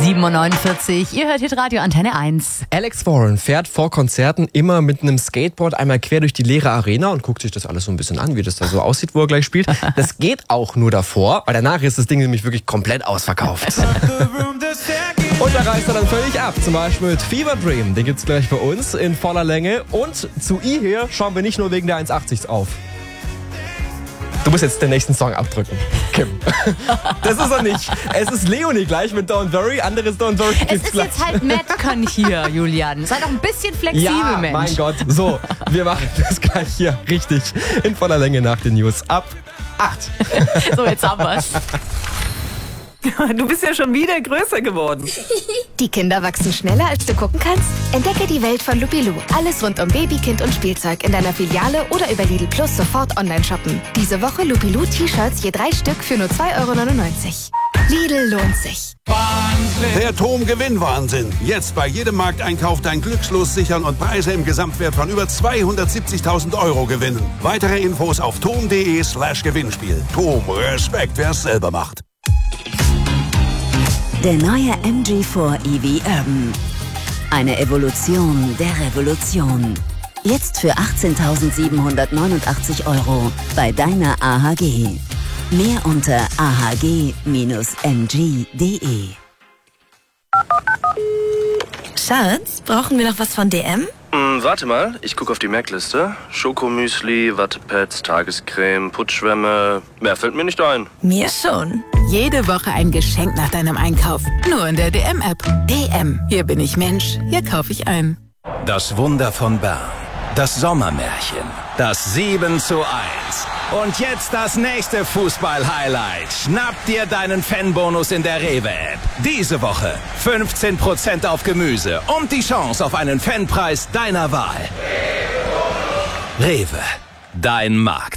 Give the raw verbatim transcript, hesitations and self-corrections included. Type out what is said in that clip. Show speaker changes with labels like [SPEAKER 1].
[SPEAKER 1] sieben Uhr neunundvierzig, ihr hört Hitradio Antenne eins.
[SPEAKER 2] Alex Warren fährt vor Konzerten immer mit einem Skateboard einmal quer durch die leere Arena und guckt sich das alles so ein bisschen an, wie das da so aussieht, wo er gleich spielt. Das geht auch nur davor, weil danach ist das Ding nämlich wirklich komplett ausverkauft. Und da reißt er dann völlig ab, zum Beispiel mit Fever Dream, den gibt's gleich bei uns in voller Länge. Und zu I hier schauen wir nicht nur wegen der eins achtzig auf. Du musst jetzt den nächsten Song abdrücken, Kim. Das ist er nicht. Es ist Leonie gleich mit Don't Worry, anderes Don't Worry
[SPEAKER 1] Es ist
[SPEAKER 2] gleich.
[SPEAKER 1] jetzt halt Madcon hier, Julian. Sei doch ein bisschen flexibel,
[SPEAKER 2] Ja,
[SPEAKER 1] Mensch.
[SPEAKER 2] mein Gott. So, wir machen das gleich hier richtig in voller Länge nach den News. Ab acht.
[SPEAKER 1] So, jetzt haben wir's.
[SPEAKER 3] Du bist ja schon wieder größer geworden.
[SPEAKER 4] Die Kinder wachsen schneller, als du gucken kannst? Entdecke die Welt von Lupilu. Alles rund um Baby, Kind und Spielzeug in deiner Filiale oder über Lidl Plus sofort online shoppen. Diese Woche Lupilu T-Shirts je drei Stück für nur zwei Euro neunundneunzig. Lidl lohnt sich.
[SPEAKER 5] Der TOM-Gewinnwahnsinn. Jetzt bei jedem Markteinkauf dein Glückslos sichern und Preise im Gesamtwert von über zweihundertsiebzigtausend Euro gewinnen. Weitere Infos auf tom.de slash Gewinnspiel. TOM, Respekt, wer es selber macht.
[SPEAKER 6] Der neue M G vier E V Urban. Eine Evolution der Revolution. Jetzt für achtzehntausendsiebenhundertneunundachtzig Euro bei deiner A H G. Mehr unter a h g Bindestrich m g punkt d e.
[SPEAKER 7] Schatz, brauchen wir noch was von D M?
[SPEAKER 8] Hm, warte mal, ich gucke auf die Merkliste. Schokomüsli, Wattepads, Tagescreme, Putzschwämme. Mehr fällt mir nicht ein.
[SPEAKER 7] Mir schon.
[SPEAKER 9] Jede Woche ein Geschenk nach deinem Einkauf. Nur in der D M-App. D M. Hier bin ich Mensch. Hier kaufe ich ein.
[SPEAKER 10] Das Wunder von Bern. Das Sommermärchen. Das sieben zu eins. Und jetzt das nächste Fußball-Highlight. Schnapp dir deinen Fanbonus in der Rewe-App. Diese Woche fünfzehn Prozent auf Gemüse und die Chance auf einen Fanpreis deiner Wahl. Rewe. Dein Markt.